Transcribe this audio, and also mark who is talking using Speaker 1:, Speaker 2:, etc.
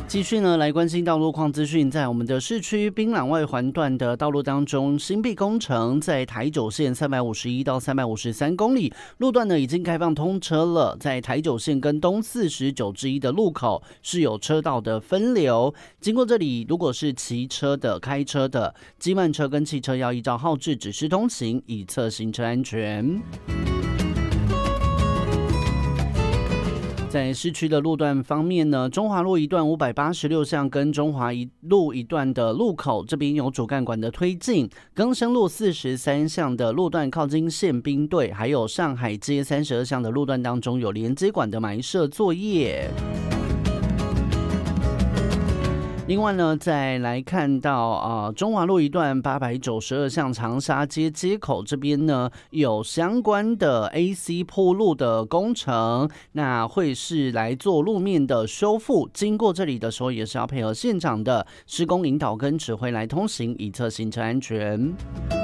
Speaker 1: 继续呢，来关心道路况资讯。在我们的市区槟榔外环段的道路当中，新碧工程在台九线351到353公里路段呢已经开放通车了。在台九线跟东49之1的路口是有车道的分流，经过这里，如果是骑车的、开车的，机慢车跟汽车要依照号志指示通行，以策行车安全。在市区的路段方面呢，中华路一段586巷跟中华路一段的路口这边有主干管的推进，更生路43巷的路段靠近宪兵队，还有上海街32巷的路段当中有连接管的埋设作业。另外呢，再来看到中华路一段892巷长沙街街口这边呢，有相关的 AC 铺路的工程，那会是来做路面的修复。经过这里的时候，也是要配合现场的施工引导跟指挥来通行，以策行车安全。